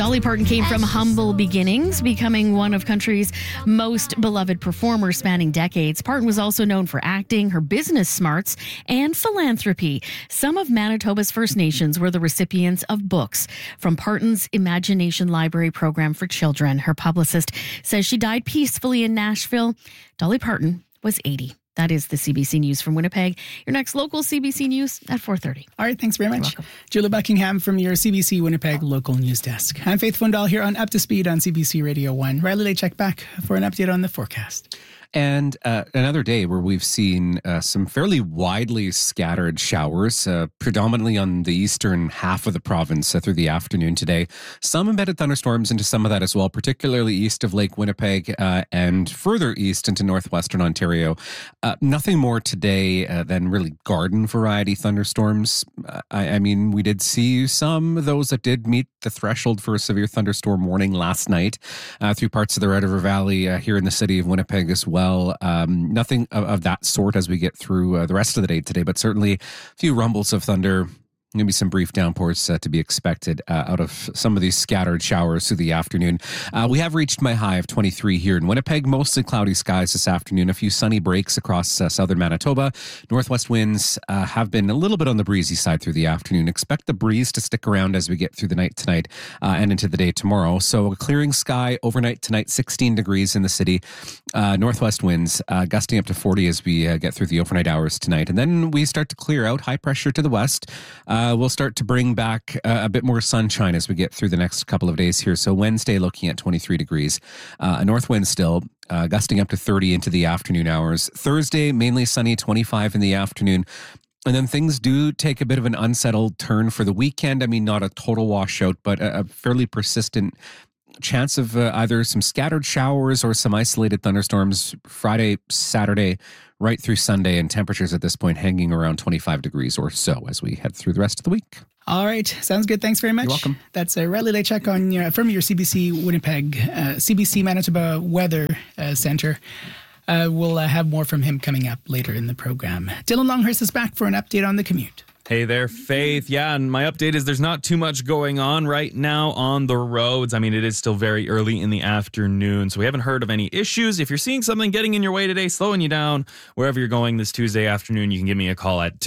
Dolly Parton came from humble beginnings, becoming one of country's most beloved performers spanning decades. Parton was also known for acting, her business smarts, and philanthropy. Some of Manitoba's First Nations were the recipients of books from Parton's Imagination Library program for children. Her publicist says she died peacefully in Nashville. Dolly Parton was 80. That is the CBC News from Winnipeg. Your next local CBC News at 4:30. All right, thanks very much. Julia Buckingham from your CBC Winnipeg local news desk. I'm Faith Fundal here on Up to Speed on CBC Radio 1. Riley Lechek back for an update on the forecast. And another day where we've seen some fairly widely scattered showers, predominantly on the eastern half of the province through the afternoon today. Some embedded thunderstorms into some of that as well, particularly east of Lake Winnipeg and further east into northwestern Ontario. Nothing more today than really garden variety thunderstorms. I mean, we did see some of those that did meet the threshold for a severe thunderstorm warning last night through parts of the Red River Valley here in the city of Winnipeg as well. Nothing of that sort as we get through the rest of the day today, but certainly a few rumbles of thunder. Maybe some brief downpours to be expected out of some of these scattered showers through the afternoon. We have reached my high of 23 here in Winnipeg. Mostly cloudy skies this afternoon. A few sunny breaks across southern Manitoba. Northwest winds have been a little bit on the breezy side through the afternoon. Expect the breeze to stick around as we get through the night tonight and into the day tomorrow. So a clearing sky overnight tonight, 16 degrees in the city. Northwest winds gusting up to 40 as we get through the overnight hours tonight. And then we start to clear out. High pressure to the west. We'll start to bring back a bit more sunshine as we get through the next couple of days here. So Wednesday looking at 23 degrees. A north wind still gusting up to 30 into the afternoon hours. Thursday, mainly sunny, 25 in the afternoon. And then things do take a bit of an unsettled turn for the weekend. I mean, not a total washout, but a fairly persistent chance of either some scattered showers or some isolated thunderstorms Friday, Saturday, right through Sunday, and temperatures at this point hanging around 25 degrees or so as we head through the rest of the week. All right. Sounds good. Thanks very much. You're welcome. That's Riley Lechek from your CBC Winnipeg, CBC Manitoba Weather Center. We'll have more from him coming up later in the program. Dylan Longhurst is back for an update on the commute. Hey there, Faith. Yeah, and my update is there's not too much going on right now on the roads. I mean, it is still very early in the afternoon, so we haven't heard of any issues. If you're seeing something getting in your way today, slowing you down, wherever you're going this Tuesday afternoon, you can give me a call at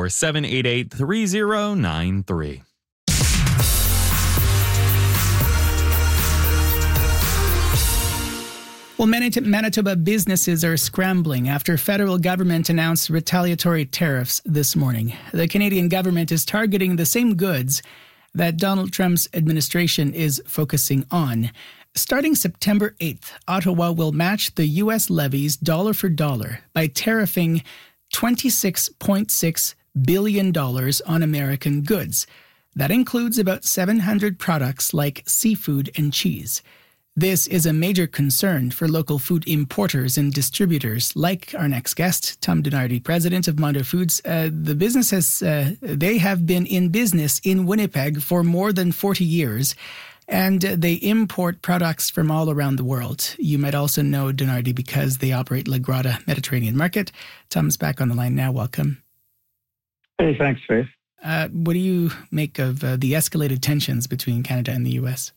204-788-3093. Well, Manitoba businesses are scrambling after federal government announced retaliatory tariffs this morning. The Canadian government is targeting the same goods that Donald Trump's administration is focusing on. Starting September 8th, Ottawa will match the U.S. levies dollar for dollar by tariffing $26.6 billion on American goods. That includes about 700 products like seafood and cheese. This is a major concern for local food importers and distributors, like our next guest, Tom Donardi, president of Mondo Foods. The business they have been in business in Winnipeg for more than 40 years, and they import products from all around the world. You might also know Donardi because they operate La Grota Mediterranean Market. Tom's back on the line now. Welcome. Hey, thanks, Faith. What do you make of the escalated tensions between Canada and the U.S.?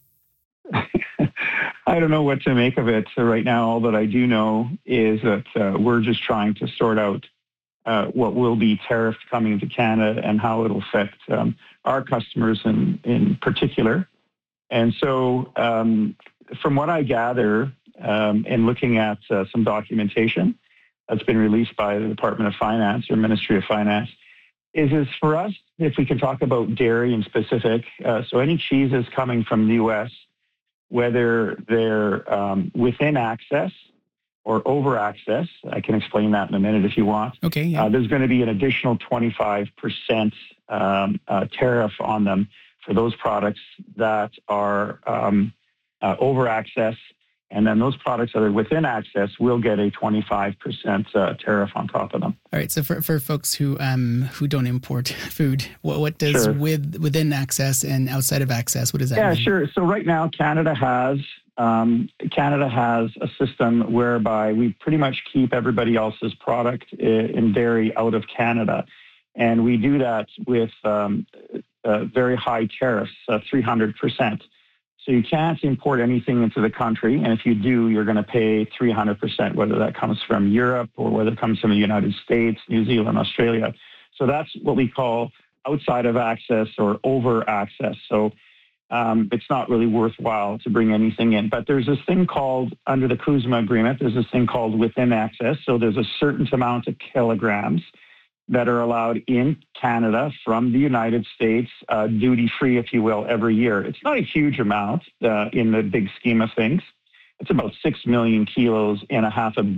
I don't know what to make of it right now. All that I do know is that we're just trying to sort out what will be tariffed coming to Canada and how it'll affect our customers in particular. And so from what I gather in looking at some documentation that's been released by the Department of Finance or Ministry of Finance, is for us, if we can talk about dairy in specific, so any cheeses coming from the U.S., whether they're within access or over access, I can explain that in a minute if you want. Okay. Yeah. There's going to be an additional 25% tariff on them for those products that are over access. And then those products that are within access will get a 25% tariff on top of them. All right. So for folks who don't import food, what does within access and outside of access, what does that mean? Yeah, sure. So right now, Canada has a system whereby we pretty much keep everybody else's product in dairy out of Canada. And we do that with very high tariffs, 300%. So you can't import anything into the country. And if you do, you're going to pay 300%, whether that comes from Europe or whether it comes from the United States, New Zealand, Australia. So that's what we call outside of access or over access. So it's not really worthwhile to bring anything in. But there's this thing called, under the CUSMA agreement, there's this thing called within access. So there's a certain amount of kilograms that are allowed in Canada from the United States, duty-free, if you will, every year. It's not a huge amount in the big scheme of things. It's about 6 million kilos in a $500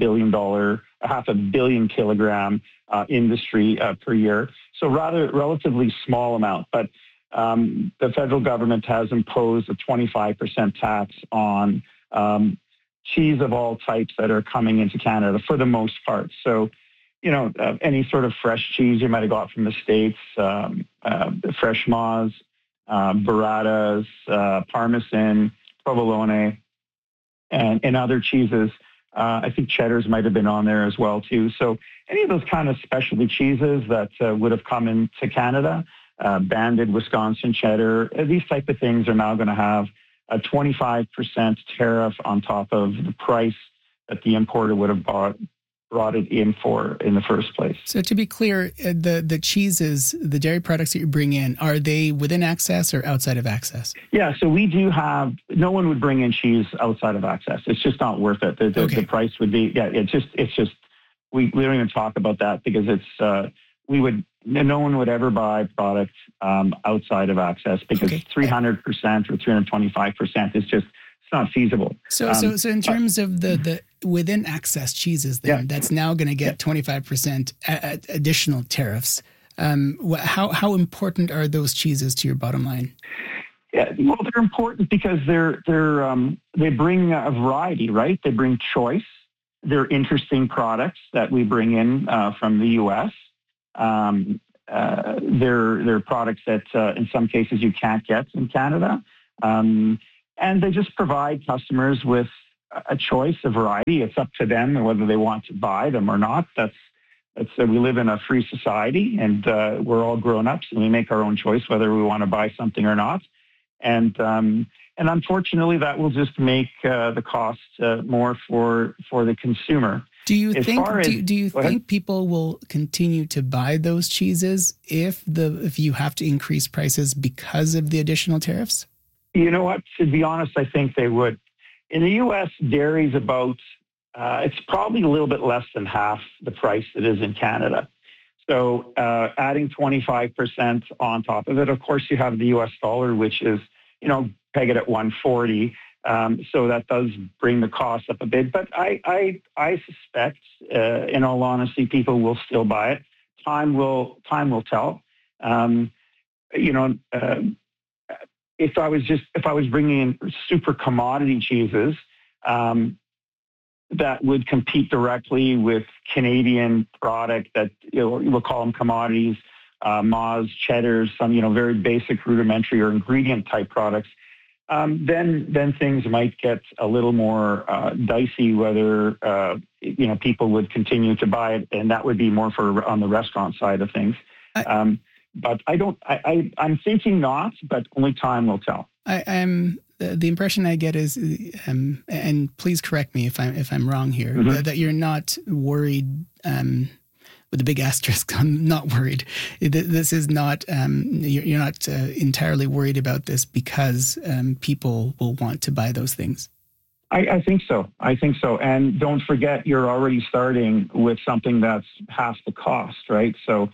million kilogram industry per year. So relatively small amount. But the federal government has imposed a 25% tax on cheese of all types that are coming into Canada for the most part. So, any sort of fresh cheese you might have got from the States, fresh Moz, burratas, Parmesan, provolone, and other cheeses. I think cheddars might have been on there as well, too. So any of those kind of specialty cheeses that would have come into Canada, banded Wisconsin cheddar, these type of things are now going to have a 25% tariff on top of the price that the importer would have brought it in for in the first place. So to be clear, the cheeses, the dairy products that you bring in, are they within access or outside of access? Yeah, so we do have, no one would bring in cheese outside of access. It's just not worth it. The price would be, we don't even talk about that because no one would ever buy product outside of access because 300% or 325% is just, it's not feasible. So in terms of the within access cheeses, that's now going to get 25% additional tariffs. How important are those cheeses to your bottom line? Yeah, well, they're important because they bring a variety, right? They bring choice. They're interesting products that we bring in from the U.S. They're products that in some cases you can't get in Canada. And they just provide customers with a choice, a variety. It's up to them whether they want to buy them or not. We live in a free society, and we're all grown-ups, and we make our own choice whether we want to buy something or not. And unfortunately, that will just make the cost more for the consumer. Do you think people will continue to buy those cheeses if you have to increase prices because of the additional tariffs? You know what? To be honest, I think they would. In the U.S., dairy's about, it's probably a little bit less than half the price it is in Canada. So adding 25% on top of it, of course, you have the U.S. dollar, which is, peg it at 140. So that does bring the cost up a bit. But I suspect, in all honesty, people will still buy it. Time will tell. If I was bringing in super commodity cheeses that would compete directly with Canadian product that we'll call them commodities, Moz, cheddars, some very basic rudimentary or ingredient type products, then things might get a little more dicey. Whether people would continue to buy it, and that would be more on the restaurant side of things. But I'm thinking not, but only time will tell. The impression I get is, and please correct me if I'm wrong here, that you're not worried, with a big asterisk, I'm not worried. This is not, you're not entirely worried about this because people will want to buy those things. I think so. And don't forget, you're already starting with something that's half the cost, right? So,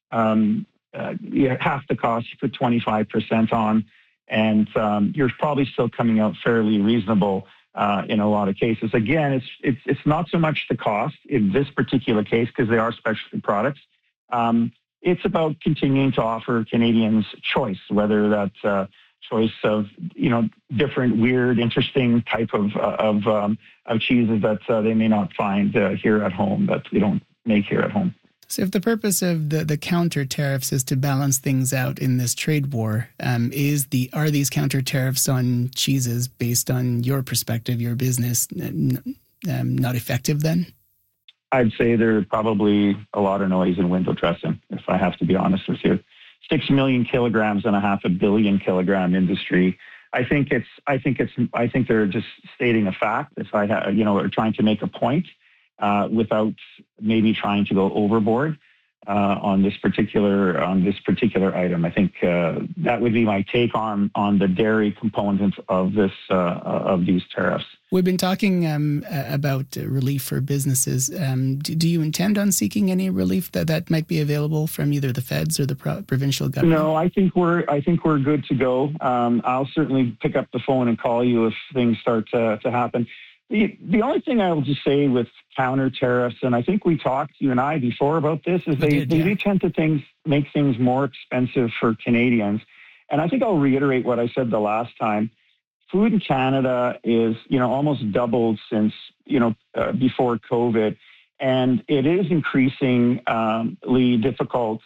half the cost, you put 25% on, and you're probably still coming out fairly reasonable in a lot of cases. Again, it's not so much the cost in this particular case because they are specialty products. It's about continuing to offer Canadians choice, whether that's choice of different, weird, interesting type of cheeses that they may not find here at home, that we don't make here at home. So if the purpose of the counter tariffs is to balance things out in this trade war, are these counter tariffs on cheeses, based on your perspective, your business, not effective then? I'd say there's probably a lot of noise in window dressing, if I have to be honest with you. 6 million kilograms and a $500 million kilogram industry. I think they're just stating a fact. If or trying to make a point without maybe trying to go overboard on this particular item. I think that would be my take on the dairy component of these tariffs. We've been talking about relief for businesses. Do you intend on seeking any relief that might be available from either the feds or the provincial government? No, I think we're good to go. I'll certainly pick up the phone and call you if things start to happen. The only thing I will just say with counter tariffs, and I think we talked, you and I, before about this, is they do tend to make things more expensive for Canadians. And I think I'll reiterate what I said the last time. Food in Canada is, almost doubled since, before COVID. And it is increasingly difficult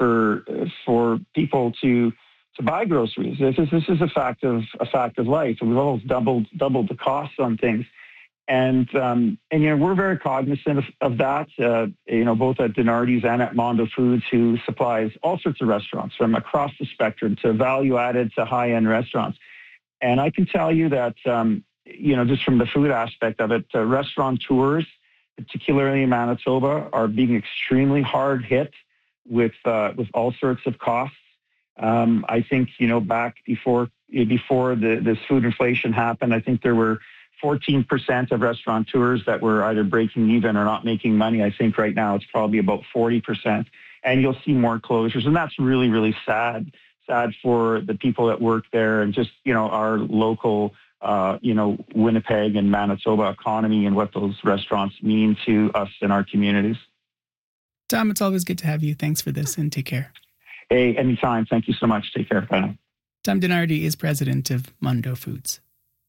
for people to buy groceries. This is a fact of life. We've almost doubled the costs on things. And we're very cognizant of that, both at Dinardi's and at Mondo Foods, who supplies all sorts of restaurants from across the spectrum to value-added to high-end restaurants. And I can tell you that, just from the food aspect of it, restaurateurs, particularly in Manitoba, are being extremely hard hit with all sorts of costs. I think, back before this food inflation happened, I think there were 14% of restaurateurs that were either breaking even or not making money. I think right now it's probably about 40%. And you'll see more closures. And that's really, really sad for the people that work there and just, our local, Winnipeg and Manitoba economy and what those restaurants mean to us and our communities. Tom, it's always good to have you. Thanks for this and take care. Hey, anytime. Thank you so much. Take care. Bye now. Tom Dinardi is president of Mondo Foods.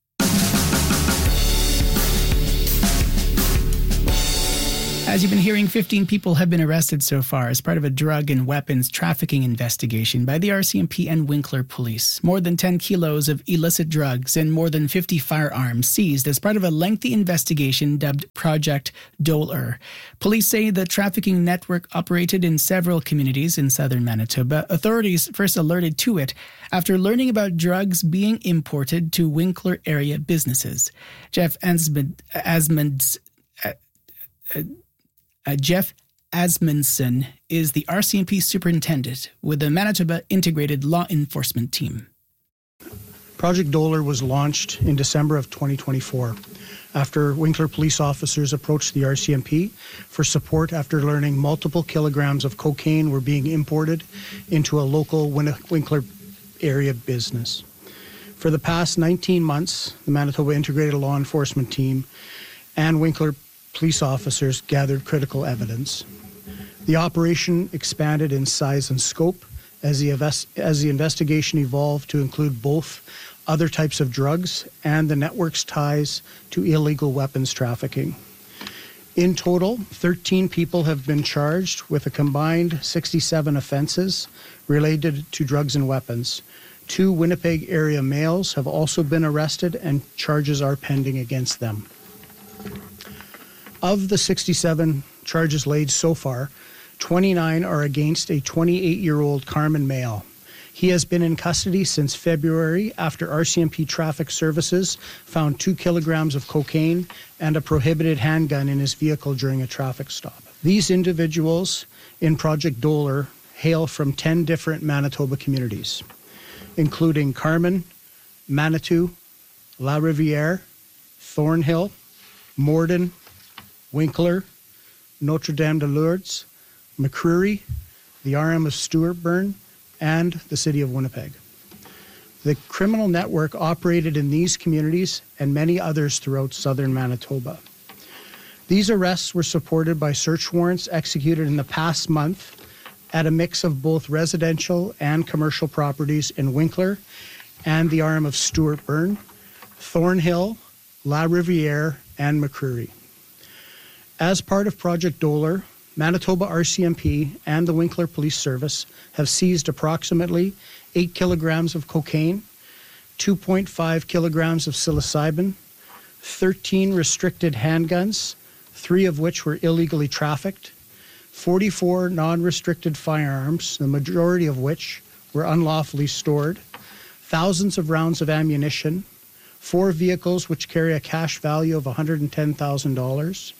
As you've been hearing, 15 people have been arrested so far as part of a drug and weapons trafficking investigation by the RCMP and Winkler Police. More than 10 kilos of illicit drugs and more than 50 firearms seized as part of a lengthy investigation dubbed Project Dollar. Police say the trafficking network operated in several communities in southern Manitoba. Authorities first alerted to it after learning about drugs being imported to Winkler area businesses. Jeff Asmundson is the RCMP superintendent with the Manitoba Integrated Law Enforcement Team. Project Dollar was launched in December of 2024 after Winkler police officers approached the RCMP for support after learning multiple kilograms of cocaine were being imported into a local Winkler area business. For the past 19 months, the Manitoba Integrated Law Enforcement Team and Winkler police officers gathered critical evidence. The operation expanded in size and scope as the investigation evolved to include both other types of drugs and the network's ties to illegal weapons trafficking. In total, 13 people have been charged with a combined 67 offenses related to drugs and weapons. 2 Winnipeg area males have also been arrested and charges are pending against them. Of the 67 charges laid so far, 29 are against a 28-year-old Carmen male. He has been in custody since February after RCMP Traffic Services found 2 kilograms of cocaine and a prohibited handgun in his vehicle during a traffic stop. These individuals in Project Dollar hail from 10 different Manitoba communities, including Carmen, Manitou, La Riviere, Thornhill, Morden, Winkler, Notre Dame de Lourdes, McCreary, the RM of Stewartburn, and the City of Winnipeg. The criminal network operated in these communities and many others throughout southern Manitoba. These arrests were supported by search warrants executed in the past month at a mix of both residential and commercial properties in Winkler and the RM of Stewartburn, Thornhill, La Riviere, and McCreary. As part of Project Dollar, Manitoba RCMP and the Winkler Police Service have seized approximately 8 kilograms of cocaine, 2.5 kilograms of psilocybin, 13 restricted handguns, 3 of which were illegally trafficked, 44 non-restricted firearms, the majority of which were unlawfully stored, thousands of rounds of ammunition, 4 vehicles which carry a cash value of $110,000,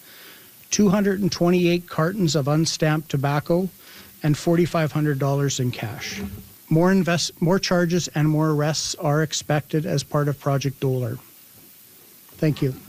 228 cartons of unstamped tobacco, and $4,500 in cash. More charges and more arrests are expected as part of Project Dolar. Thank you.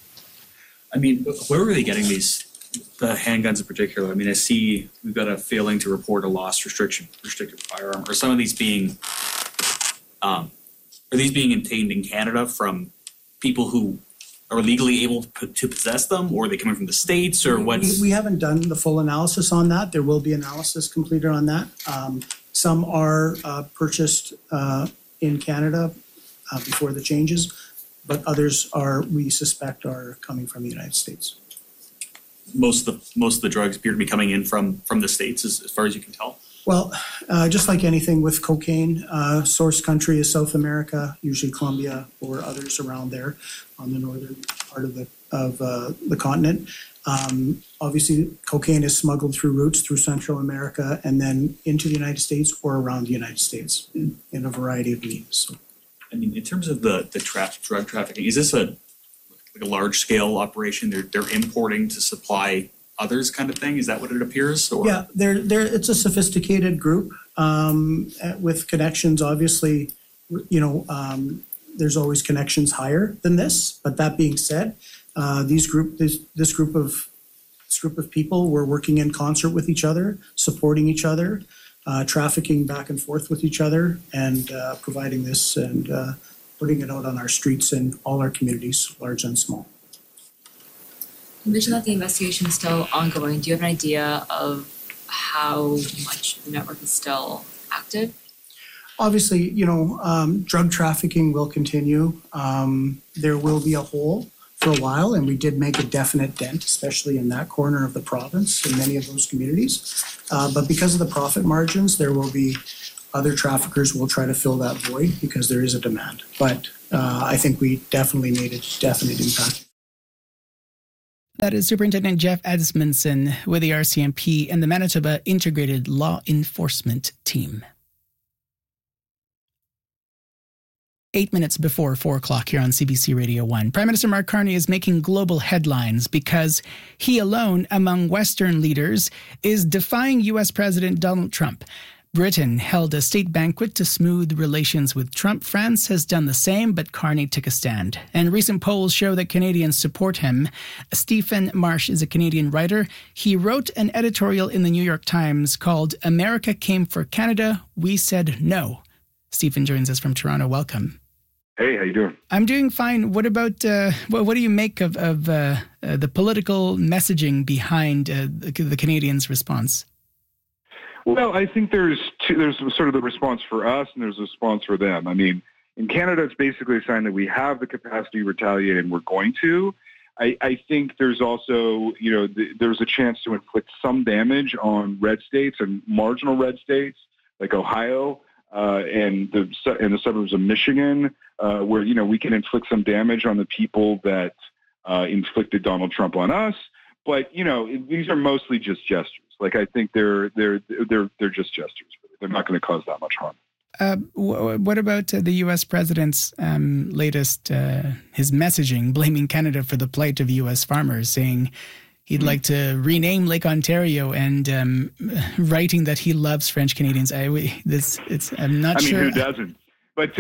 I mean, where were they getting the handguns in particular? I mean, I see we've got a failing to report a lost restricted firearm. Are some of these being, are these being obtained in Canada from people who are legally able to possess them, or are they coming from the States, or what's? We haven't done the full analysis on that. There will be analysis completed on that. Some are purchased in Canada before the changes, but others we suspect are coming from the United States. Most of the drugs appear to be coming in from the States, as far as you can tell. Well, just like anything with cocaine, source country is South America, usually Colombia or others around there on the northern part of the continent. Obviously, cocaine is smuggled through routes through Central America and then into the United States or around the United States in a variety of means. So, I mean, in terms of the drug trafficking, is this a large scale operation? They're importing to supply others, kind of thing? Is that what it appears? Or? Yeah, it's a sophisticated group with connections. Obviously, there's always connections higher than this. But that being said, this group of people were working in concert with each other, supporting each other, trafficking back and forth with each other, and providing this and putting it out on our streets in all our communities, large and small. You mentioned that the investigation is still ongoing. Do you have an idea of how much the network is still active? Obviously, drug trafficking will continue. There will be a hole for a while, and we did make a definite dent, especially in that corner of the province, in many of those communities. But because of the profit margins, there will be other traffickers will try to fill that void because there is a demand. But I think we definitely made a definite impact. That is Superintendent Jeff Edmondson with the RCMP and the Manitoba Integrated Law Enforcement Team. 8 minutes before 4 o'clock here on CBC Radio 1. Prime Minister Mark Carney is making global headlines because he alone, among Western leaders, is defying U.S. President Donald Trump. Britain held a state banquet to smooth relations with Trump. France has done the same, but Carney took a stand. And recent polls show that Canadians support him. Stephen Marsh is a Canadian writer. He wrote an editorial in the New York Times called "America Came for Canada, We Said No." Stephen joins us from Toronto. Welcome. Hey, how you doing? I'm doing fine. What about what do you make of the political messaging behind the Canadians' response? Well, I think there's sort of the response for us and there's a response for them. I mean, in Canada, it's basically a sign that we have the capacity to retaliate and we're going to. I think there's also, there's a chance to inflict some damage on red states and marginal red states like Ohio and the suburbs of Michigan, where, we can inflict some damage on the people that inflicted Donald Trump on us. But, these are mostly just gestures. Like, I think they're just gestures. They're not going to cause that much harm. What about the U.S. president's latest, his messaging, blaming Canada for the plight of U.S. farmers, saying he'd like to rename Lake Ontario and writing that he loves French Canadians? I'm not sure. I mean, who doesn't? But,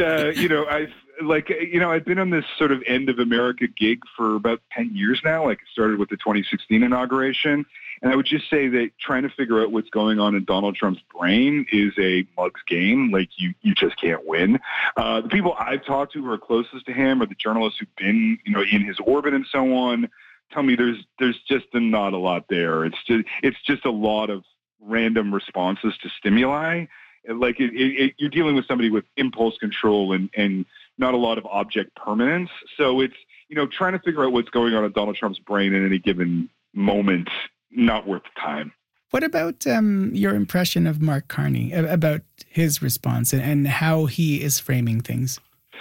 I've been on this sort of end of America gig for about 10 years now. Like, it started with the 2016 inauguration. And I would just say that trying to figure out what's going on in Donald Trump's brain is a mug's game. Like, you just can't win. The people I've talked to who are closest to him, or the journalists who've been, in his orbit and so on, tell me there's just not a lot there. It's just a lot of random responses to stimuli. Like, you're dealing with somebody with impulse control and not a lot of object permanence. So it's, trying to figure out what's going on in Donald Trump's brain at any given moment, not worth the time. What about your impression of Mark Carney, about his response and how he is framing things?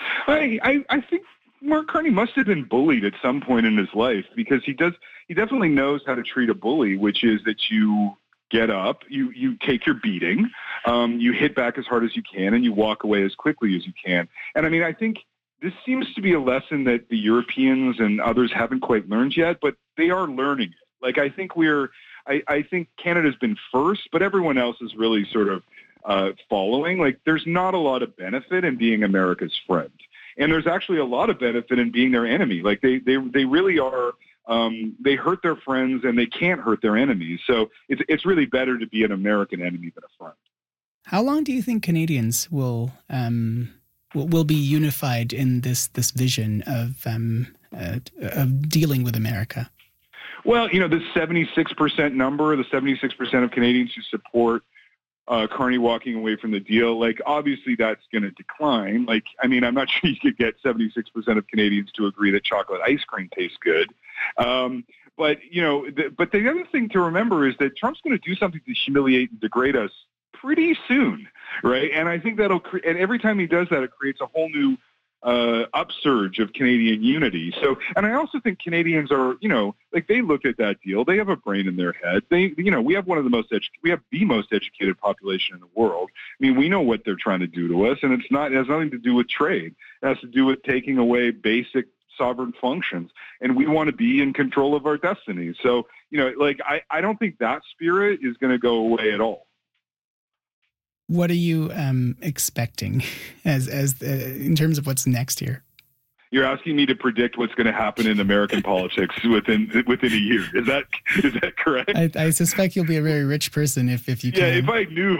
I think Mark Carney must have been bullied at some point in his life, because he definitely knows how to treat a bully, which is that you get up, you take your beating, you hit back as hard as you can, and you walk away as quickly as you can. And I mean, I think this seems to be a lesson that the Europeans and others haven't quite learned yet, but they are learning it. Like, I think I think Canada's been first, but everyone else is really sort of following. Like, there's not a lot of benefit in being America's friend. And there's actually a lot of benefit in being their enemy. Like, they really are, they hurt their friends and they can't hurt their enemies. So it's really better to be an American enemy than a friend. How long do you think Canadians will be unified in this vision of dealing with America? Well, the 76% number, the 76% of Canadians who support Carney walking away from the deal, like, obviously that's going to decline. Like, I mean, I'm not sure you could get 76% of Canadians to agree that chocolate ice cream tastes good. But the other thing to remember is that Trump's going to do something to humiliate and degrade us pretty soon, right? And I think and every time he does that, it creates a whole new upsurge of Canadian unity. So, and I also think Canadians are, they look at that deal. They have a brain in their head. We have the most educated population in the world. I mean, we know what they're trying to do to us, and it has nothing to do with trade. It has to do with taking away basic sovereign functions, and we want to be in control of our destiny. So, I don't think that spirit is going to go away at all. What are you expecting as in terms of what's next here? You're asking me to predict what's going to happen in American politics within a year. Is that correct? I suspect you'll be a very rich person if you can. Yeah, if I knew,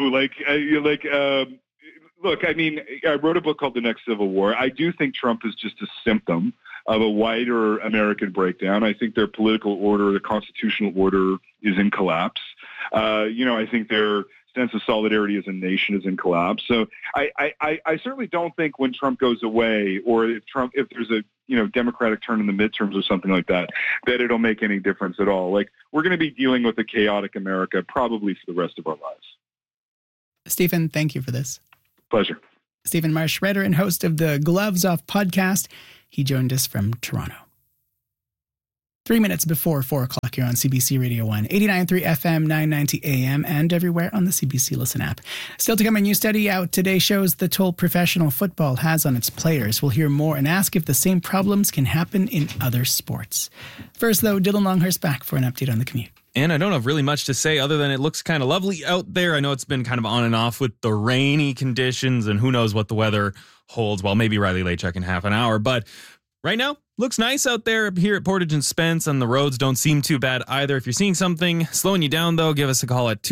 look, I mean, I wrote a book called The Next Civil War. I do think Trump is just a symptom of a wider American breakdown. I think their political order, the constitutional order, is in collapse. I think their sense of solidarity as a nation is in collapse. So I certainly don't think when Trump goes away, or if there's a Democratic turn in the midterms or something like that it'll make any difference at all. Like, we're going to be dealing with a chaotic America probably for the rest of our lives. Stephen, thank you for this. Pleasure. Stephen Marsh, writer and host of the Gloves Off podcast. He joined us from Toronto. 3 minutes before 4 o'clock here on CBC Radio 1, 89.3 FM, 990 AM, and everywhere on the CBC Listen app. Still to come, a new study out today shows the toll professional football has on its players. We'll hear more and ask if the same problems can happen in other sports. First, though, Dylan Longhurst back for an update on the commute. And I don't have really much to say other than it looks kind of lovely out there. I know it's been kind of on and off with the rainy conditions, and who knows what the weather holds. Well, maybe Riley Lachuk in half an hour, but right now, looks nice out there here at Portage and Spence, and the roads don't seem too bad either. If you're seeing something slowing you down, though, give us a call at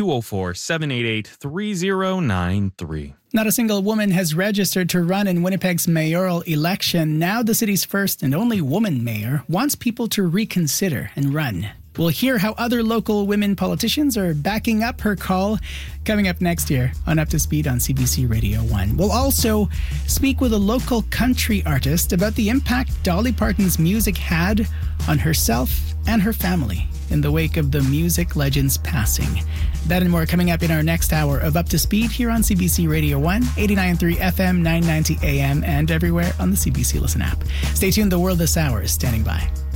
204-788-3093. Not a single woman has registered to run in Winnipeg's mayoral election. Now the city's first and only woman mayor wants people to reconsider and run. We'll hear how other local women politicians are backing up her call coming up next year on Up to Speed on CBC Radio 1. We'll also speak with a local country artist about the impact Dolly Parton's music had on herself and her family in the wake of the music legend's passing. That and more coming up in our next hour of Up to Speed here on CBC Radio 1, 89.3 FM, 990 AM, and everywhere on the CBC Listen app. Stay tuned. The World This Hour is standing by.